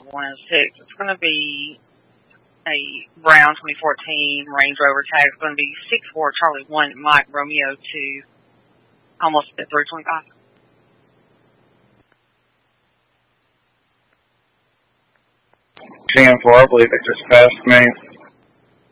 106. It's going to be a brown 2014 Range Rover tag. It's going to be 64 Charlie 1 Mike Romeo 2, almost at 325. 10-4, I believe it just passed me.